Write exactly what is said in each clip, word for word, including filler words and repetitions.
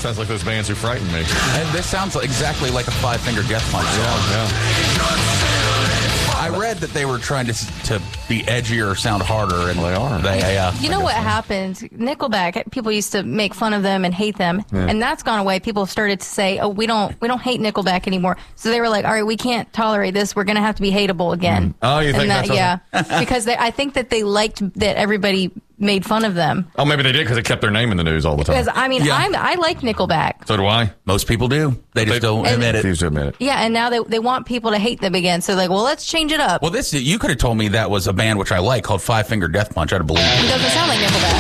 sounds like those bands who frighten me. And this sounds exactly like a Five Finger Death Punch song. Yeah, yeah. I read that they were trying to to be edgier, sound harder, and Well, they are. They, uh, You know what happened? Nickelback, people used to make fun of them and hate them, Yeah. and that's gone away. People have started to say, "Oh, we don't, we don't hate Nickelback anymore." So they were like, "All right, we can't tolerate this. We're going to have to be hateable again." Oh, you think and that, that's yeah? Because they, I think that they liked that everybody made fun of them. Oh, maybe they did because they kept their name in the news all the time. Because I mean, Yeah. I'm, I like Nickelback. So do I. most people do. They just They- don't And- admit it. Refuse to admit it. Yeah, and now they they want people to hate them again. So like, well, let's change it up. Well, this you could have told me that was a band which I like called Five Finger Death Punch. I'd have believed It it. doesn't sound like Nickelback.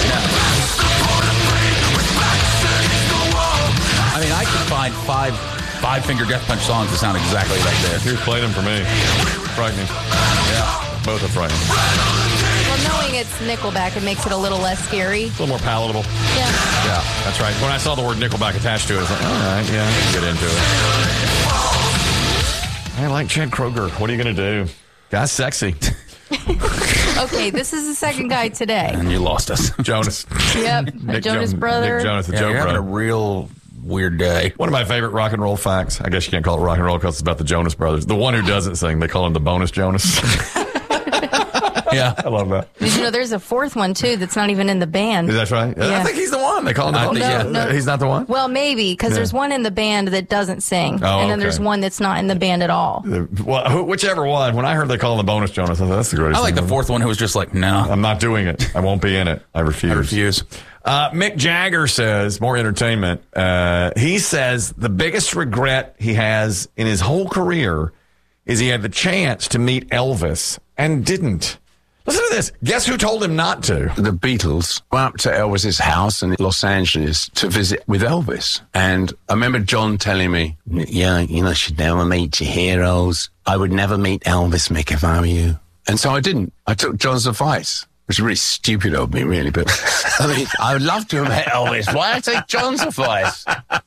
I mean, I could find five Five Finger Death Punch songs that sound exactly like this. Here's played them for me. Frightening. Yeah. Both are frightening. Well, knowing it's Nickelback, it makes it a little less scary. A little more palatable. Yeah. Yeah, that's right. When I saw the word Nickelback attached to it, I was like, all right, yeah, I can get into it. I like Chad Kroger. What are you going to do? Guy's sexy. Okay, this is the second guy today. And you lost us. Jonas. Yep, Nick Jonas Jo- brother. Nick Jonas, the Yeah, Joe you're having a brother. real weird day. One of my favorite rock and roll facts, I guess you can't call it rock and roll because it's about the Jonas Brothers. The one who doesn't sing, they call him the bonus Jonas. Yeah. I love that. Did you know there's a fourth one too that's not even in the band? Is that right? I Yeah. think he's the one. They call him the I bonus. think- Yeah. yeah. No. He's not the one? Well, maybe because Yeah. there's one in the band that doesn't sing, Oh, and then okay. there's one that's not in the band at all. Well, who- whichever one. When I heard they call him the bonus Jonas, I thought, that's the greatest I like the thing. fourth one who was just like, no, I'm not doing it. I won't be in it. I refuse. I refuse. Uh, Mick Jagger says, more entertainment. Uh, he says the biggest regret he has in his whole career is he had the chance to meet Elvis and didn't. Listen to this. Guess who told him not to? The Beatles went up to Elvis's house in Los Angeles to visit with Elvis. And I remember John telling me, yeah, you know, you should never meet your heroes. I would never meet Elvis, Mick, if I were you. And so I didn't. I took John's advice. Which is really stupid of me, really, but I mean, I would love to have met Elvis. Why I take John's advice?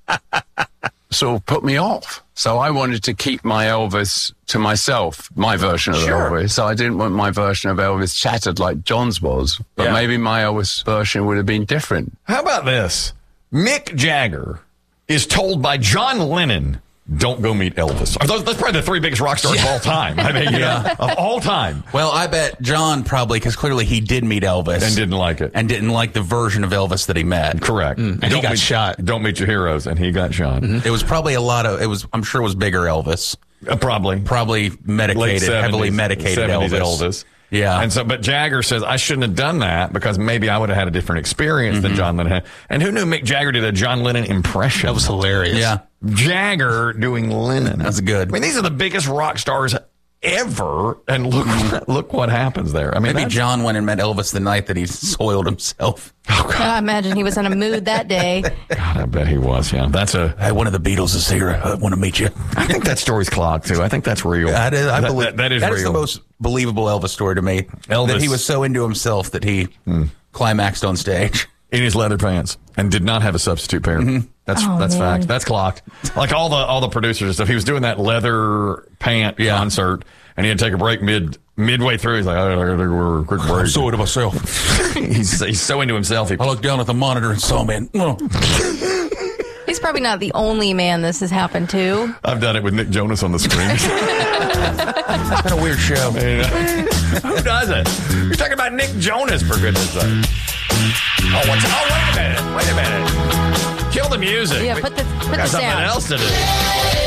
Sort of put me off. So I wanted to keep my Elvis to myself, my version of Sure. Elvis. So I didn't want my version of Elvis shattered like John's was. But Yeah. maybe my Elvis version would have been different. How about this? Mick Jagger is told by John Lennon, don't go meet Elvis. Are those, that's probably the three biggest rock stars of all time. I mean, yeah, of all time. Well, I bet John probably, because clearly he did meet Elvis. And didn't like it. And didn't like the version of Elvis that he met. Correct. And he Don't got meet- shot. Don't meet your heroes. And he got shot. It was probably a lot of, it was, I'm sure it was bigger Elvis. Uh, probably. Probably medicated, seventies, heavily medicated seventies Elvis. Elvis. Yeah. And so, but Jagger says, I shouldn't have done that because maybe I would have had a different experience Mm-hmm. than John Lennon had. And who knew Mick Jagger did a John Lennon impression? That was hilarious. Yeah. Jagger doing Lennon. That's good. I mean, these are the biggest rock stars ever. And look, look what happens there. I mean, Maybe that's- John went and met Elvis the night that he soiled himself. I imagine he was in a mood that day. God, I bet he was. Yeah. That's a, Hey, one of the Beatles is here. I want to meet you. I think that story's clogged too. I think that's real. That is, I That- believe, that- that is that real. is the most believable Elvis story to me. Elvis. That he was so into himself that he climaxed on stage. In his leather pants and did not have a substitute pair. That's Oh, that's man. fact. That's clocked. Like all the all the producers and stuff. He was doing that leather pant Yeah. concert, and he had to take a break mid midway through. He's like, I gotta take a quick break. I'm so into myself. he's he's so into himself. He, I looked down at the monitor and saw, man. Oh. He's probably not the only man this has happened to. I've done it with Nick Jonas on the screen. It's been a weird show. And, uh, who does it? You're talking about Nick Jonas, for goodness sake. Oh, what's? Oh, wait a minute. Wait a minute. Kill the music. Yeah, We- put the we put got the something sound. else to do.